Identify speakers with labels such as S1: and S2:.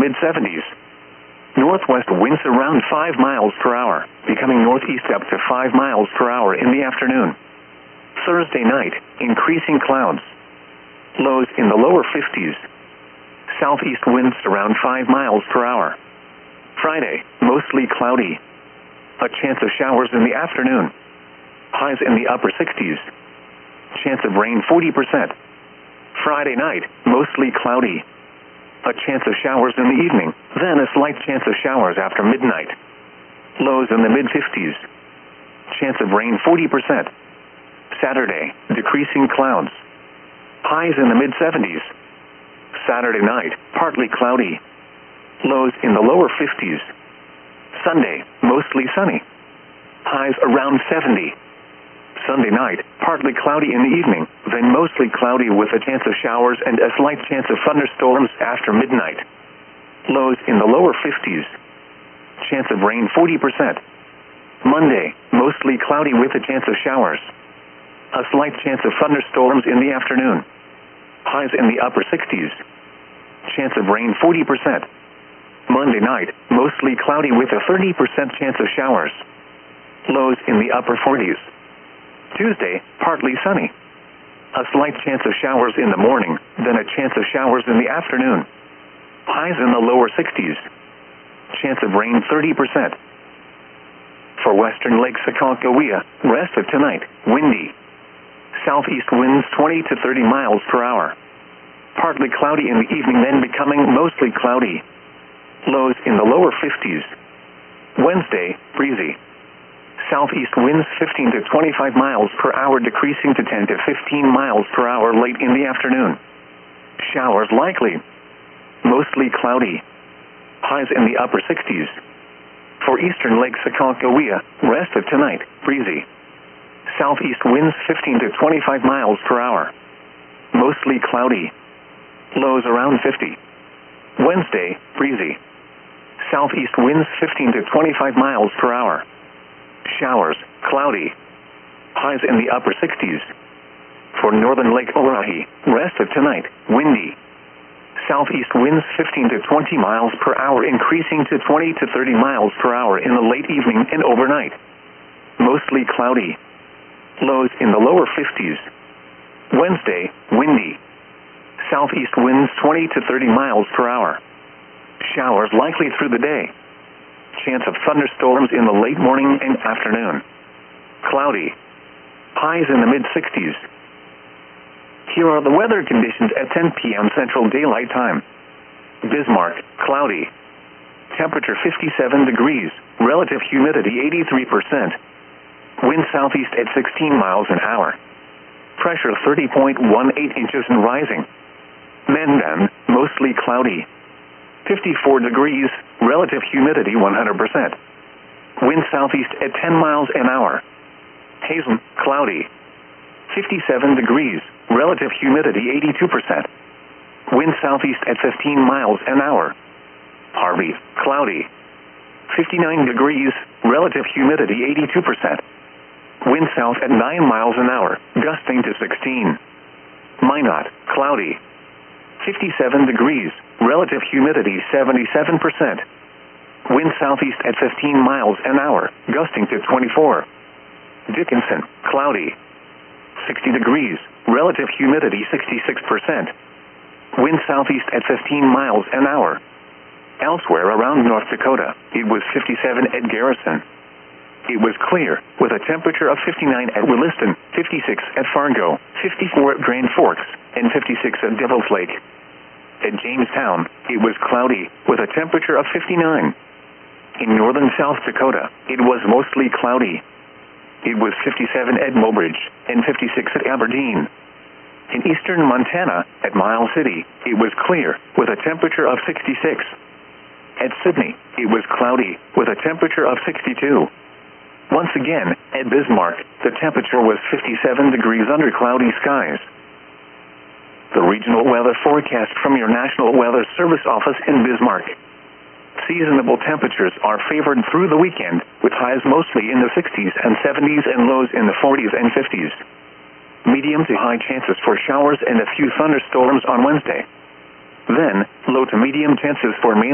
S1: mid-70s. Northwest winds around 5 miles per hour, becoming northeast up to 5 miles per hour in the afternoon. Thursday night, increasing clouds. Lows in the lower 50s. Southeast winds around 5 miles per hour. Friday, mostly cloudy. A chance of showers in the afternoon. Highs in the upper 60s. Chance of rain 40%. Friday night, mostly cloudy. A chance of showers in the evening, then a slight chance of showers after midnight. Lows in the mid-50s. Chance of rain 40%. Saturday, decreasing clouds. Highs in the mid-70s. Saturday night, partly cloudy. Lows in the lower 50s. Sunday, mostly sunny. Highs around 70. Sunday night, partly cloudy in the evening, then mostly cloudy with a chance of showers and a slight chance of thunderstorms after midnight. Lows in the lower 50s. Chance of rain 40%. Monday, mostly cloudy with a chance of showers. A slight chance of thunderstorms in the afternoon. Highs in the upper 60s. Chance of rain 40%. Monday night, mostly cloudy with a 30% chance of showers. Lows in the upper 40s. Tuesday, partly sunny. A slight chance of showers in the morning, then a chance of showers in the afternoon. Highs in the lower 60s. Chance of rain 30%. For western Lake Sakakawea, rest of tonight, windy. Southeast winds 20 to 30 miles per hour. Partly cloudy in the evening, then becoming mostly cloudy. Lows in the lower 50s. Wednesday, breezy. Southeast winds 15 to 25 miles per hour, decreasing to 10 to 15 miles per hour late in the afternoon. Showers likely. Mostly cloudy. Highs in the upper 60s. For eastern Lake Sakakawea, rest of tonight, breezy. Southeast winds 15 to 25 miles per hour. Mostly cloudy. Lows around 50. Wednesday, breezy. Southeast winds 15 to 25 miles per hour. Showers, cloudy. Highs in the upper 60s. For northern Lake Oahe, rest of tonight, windy. Southeast winds 15 to 20 miles per hour, increasing to 20 to 30 miles per hour in the late evening and overnight. Mostly cloudy. Lows in the lower 50s. Wednesday, windy. Southeast winds 20 to 30 miles per hour. Showers likely through the day. Chance of thunderstorms in the late morning and afternoon. Cloudy. Highs in the mid-60s. Here are the weather conditions at 10 p.m. Central Daylight Time. Bismarck, cloudy. Temperature 57 degrees. Relative humidity 83%. Wind southeast at 16 miles an hour. Pressure 30.18 inches and rising. Mandan, mostly cloudy. 54 degrees. Relative humidity 100%. Wind southeast at 10 miles an hour. Hazen, cloudy. 57 degrees. Relative humidity 82%. Wind southeast at 15 miles an hour. Harvey, cloudy. 59 degrees. Relative humidity 82%. Wind south at 9 miles an hour, gusting to 16. Minot, cloudy. 57 degrees. Relative humidity 77%. Wind southeast at 15 miles an hour, gusting to 24. Dickinson, cloudy. 60 degrees. Relative humidity 66%. Wind southeast at 15 miles an hour. Elsewhere around North Dakota, it was 57 at Garrison. It was clear, with a temperature of 59 at Williston, 56 at Fargo, 54 at Grand Forks, and 56 at Devil's Lake. At Jamestown, it was cloudy, with a temperature of 59. In northern South Dakota, it was mostly cloudy. It was 57 at Mobridge, and 56 at Aberdeen. In eastern Montana, at Miles City, it was clear, with a temperature of 66. At Sydney, it was cloudy, with a temperature of 62. Once again, at Bismarck, the temperature was 57 degrees under cloudy skies. The regional weather forecast from your National Weather Service office in Bismarck. Seasonable temperatures are favored through the weekend, with highs mostly in the 60s and 70s and lows in the 40s and 50s. Medium to high chances for showers and a few thunderstorms on Wednesday. Then, low to medium chances for mainly